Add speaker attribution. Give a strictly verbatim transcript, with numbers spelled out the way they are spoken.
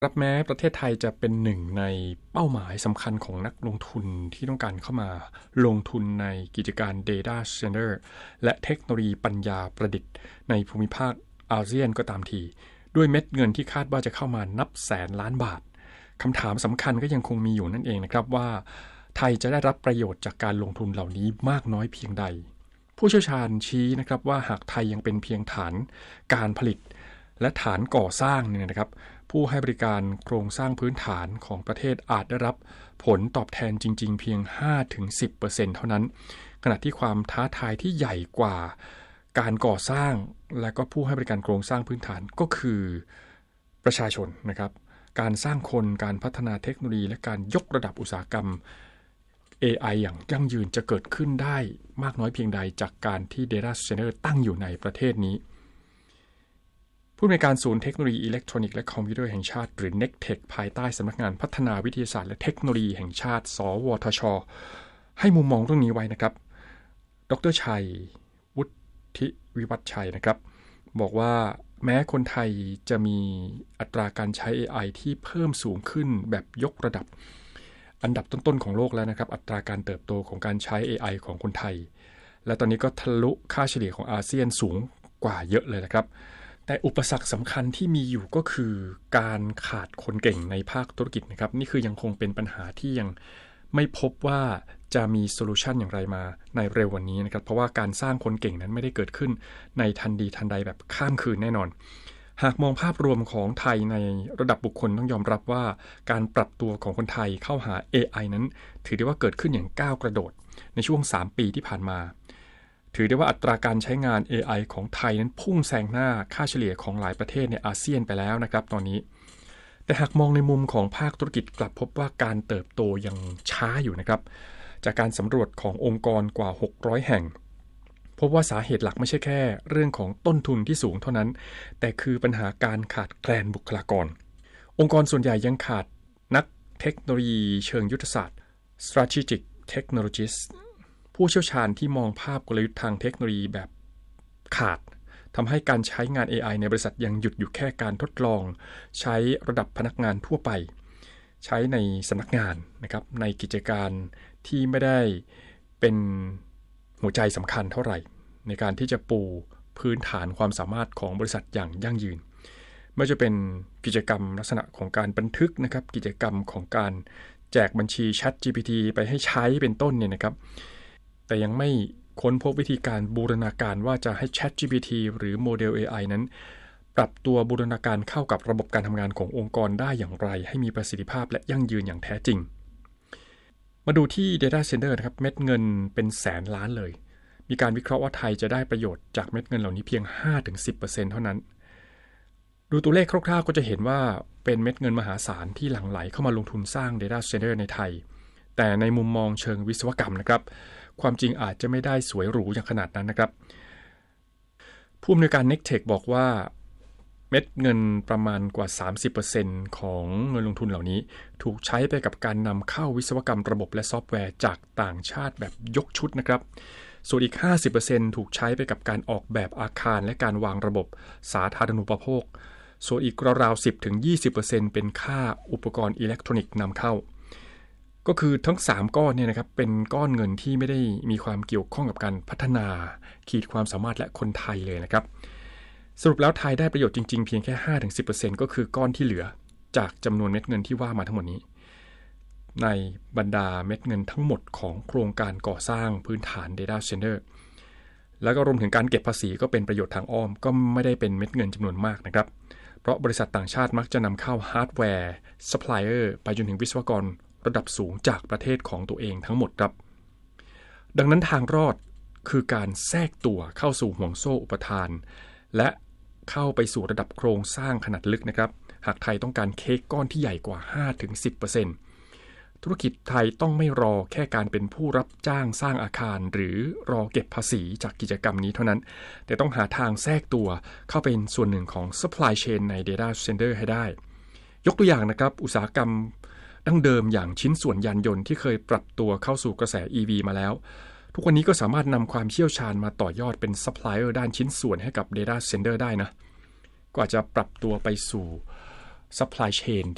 Speaker 1: รับแม้ประเทศไทยจะเป็นหนึ่งในเป้าหมายสำคัญของนักลงทุนที่ต้องการเข้ามาลงทุนในกิจการ Data Center และเทคโนโลยีปัญญาประดิษฐ์ในภูมิภาคอาเซียนก็ตามทีด้วยเม็ดเงินที่คาดว่าจะเข้ามานับแสนล้านบาทคำถามสำคัญก็ยังคงมีอยู่นั่นเองนะครับว่าไทยจะได้รับประโยชน์จากการลงทุนเหล่านี้มากน้อยเพียงใดผู้เชี่ยวชาญชี้นะครับว่าหากไทยยังเป็นเพียงฐานการผลิตและฐานก่อสร้างเนี่ยนะครับผู้ให้บริการโครงสร้างพื้นฐานของประเทศอาจได้รับผลตอบแทนจริงๆเพียง ห้าถึงสิบเปอร์เซ็นต์ เท่านั้นขณะที่ความท้าทายที่ใหญ่กว่าการก่อสร้างและก็ผู้ให้บริการโครงสร้างพื้นฐานก็คือประชาชนนะครับการสร้างคนการพัฒนาเทคโนโลยีและการยกระดับอุตสาหกรรม เอ ไอ อย่างยั่งยืนจะเกิดขึ้นได้มากน้อยเพียงใดจากการที่ Data Center ตั้งอยู่ในประเทศนี้ผู้อำนวยการศูนย์เทคโนโลยีอิเล็กทรอนิกส์และคอมพิวเตอร์แห่งชาติหรือ เน็กเทค ภายใต้สำนักงานพัฒนาวิทยาศาสตร์และเทคโนโลยีแห่งชาติสวทช.ให้มุมมองเรื่องนี้ไว้นะครับดร.ชัยวุฒิวิวัฒน์ชัยนะครับบอกว่าแม้คนไทยจะมีอัตราการใช้ เอ ไอ ที่เพิ่มสูงขึ้นแบบยกระดับอันดับต้นๆของโลกแล้วนะครับอัตราการเติบโตของการใช้ เอ ไอ ของคนไทยและตอนนี้ก็ทะลุค่าเฉลี่ยของอาเซียนสูงกว่าเยอะเลยนะครับแต่อุปสรรคสำคัญที่มีอยู่ก็คือการขาดคนเก่งในภาคธุรกิจนะครับนี่คือยังคงเป็นปัญหาที่ยังไม่พบว่าจะมีโซลูชันอย่างไรมาในเร็ววันนี้นะครับเพราะว่าการสร้างคนเก่งนั้นไม่ได้เกิดขึ้นในทันทีทันใดแบบข้ามคืนแน่นอนหากมองภาพรวมของไทยในระดับบุคคลต้องยอมรับว่าการปรับตัวของคนไทยเข้าหา เอ ไอ นั้นถือได้ว่าเกิดขึ้นอย่างก้าวกระโดดในช่วงสามปีที่ผ่านมาถือได้ว่าอัตราการใช้งาน เอ ไอ ของไทยนั้นพุ่งแซงหน้าค่าเฉลี่ยของหลายประเทศในอาเซียนไปแล้วนะครับตอนนี้แต่หากมองในมุมของภาคธุรกิจกลับพบว่าการเติบโตยังช้าอยู่นะครับจากการสำรวจขององค์กรกว่าหกร้อยแห่งพบว่าสาเหตุหลักไม่ใช่แค่เรื่องของต้นทุนที่สูงเท่านั้นแต่คือปัญหาการขาดแคลนบุคลากรองค์กรส่วนใหญ่ยังขาดนักเทคโนโลยีเชิงยุทธศาสตร์ strategic technologists ผู้เชี่ยวชาญที่มองภาพกลยุทธ์ทางเทคโนโลยีแบบขาดทำให้การใช้งาน เอ ไอ ในบริษัทยังหยุดอยู่แค่การทดลองใช้ระดับพนักงานทั่วไปใช้ในสำนักงานนะครับในกิจการที่ไม่ได้เป็นหัวใจสำคัญเท่าไหร่ในการที่จะปูพื้นฐานความสามารถของบริษัทอย่างยั่งยืนไม่ว่าจะเป็นกิจกรรมลักษณะของการบันทึกนะครับกิจกรรมของการแจกบัญชี ChatGPT ไปให้ใช้เป็นต้นเนี่ยนะครับแต่ยังไม่ค้นพบวิธีการบูรณาการว่าจะให้ ChatGPT หรือโมเดล เอ ไอ นั้นปรับตัวบูรณาการเข้ากับระบบการทำงานขององค์กรได้อย่างไรให้มีประสิทธิภาพและยั่งยืนอย่างแท้จริงมาดูที่ Data Center นะครับเม็ดเงินเป็นแสนล้านเลยมีการวิเคราะห์ว่าไทยจะได้ประโยชน์จากเม็ดเงินเหล่านี้เพียง ห้าถึงสิบเปอร์เซ็นต์ เท่านั้นดูตัวเลขคร่าวๆก็จะเห็นว่าเป็นเม็ดเงินมหาศาลที่หลั่งไหลเข้ามาลงทุนสร้าง Data Center ในไทยแต่ในมุมมองเชิงวิศวกรรมนะครับความจริงอาจจะไม่ได้สวยหรูอย่างขนาดนั้นนะครับผู้อำนวยการ เน็กเทค บอกว่าเม็ดเงินประมาณกว่า สามสิบเปอร์เซ็นต์ ของเงินลงทุนเหล่านี้ถูกใช้ไปกับการนำเข้าวิศวกรรมระบบและซอฟต์แวร์จากต่างชาติแบบยกชุดนะครับส่วนอีก ห้าสิบเปอร์เซ็นต์ ถูกใช้ไปกับการออกแบบอาคารและการวางระบบสาธารณูปโภคส่วนอีกราวๆ สิบถึงยี่สิบเปอร์เซ็นต์ เป็นค่าอุปกรณ์อิเล็กทรอนิกส์นำเข้าก็คือทั้งสามก้อนเนี่ยนะครับเป็นก้อนเงินที่ไม่ได้มีความเกี่ยวข้องกับการพัฒนาขีดความสามารถและคนไทยเลยนะครับสรุปแล้วไทยได้ประโยชน์จริงๆเพียงแค่ ห้าถึงสิบเปอร์เซ็นต์ ก็คือก้อนที่เหลือจากจำนวนเม็ดเงินที่ว่ามาทั้งหมดนี้ในบรรดาเม็ดเงินทั้งหมดของโครงการก่อสร้างพื้นฐาน Data Center แล้วก็รวมถึงการเก็บภาษีก็เป็นประโยชน์ทางอ้อมก็ไม่ได้เป็นเม็ดเงินจำนวนมากนะครับเพราะบริษัทต่างชาติมักจะนำเข้าฮาร์ดแวร์ซัพพลายเออร์ไปจนถึงวิศวกรระดับสูงจากประเทศของตัวเองทั้งหมดครับดังนั้นทางรอดคือการแทรกตัวเข้าสู่ห่วงโซ่อุปทานและเข้าไปสู่ระดับโครงสร้างขนาดลึกนะครับหากไทยต้องการเค้กก้อนที่ใหญ่กว่า ห้าถึงสิบเปอร์เซ็นต์ ธุรกิจไทยต้องไม่รอแค่การเป็นผู้รับจ้างสร้างอาคารหรือรอเก็บภาษีจากกิจกรรมนี้เท่านั้นแต่ต้องหาทางแทรกตัวเข้าเป็นส่วนหนึ่งของ supply chain ใน Data Center ให้ได้ยกตัวอย่างนะครับอุตสาหกรรมดั้งเดิมอย่างชิ้นส่วนยานยนต์ที่เคยปรับตัวเข้าสู่กระแส อี วี มาแล้วทุกวันนี้ก็สามารถนำความเชี่ยวชาญมาต่อยอดเป็นซัพพลายเออร์ด้านชิ้นส่วนให้กับ Data Center ได้นะก็อาจจะปรับตัวไปสู่ supply chain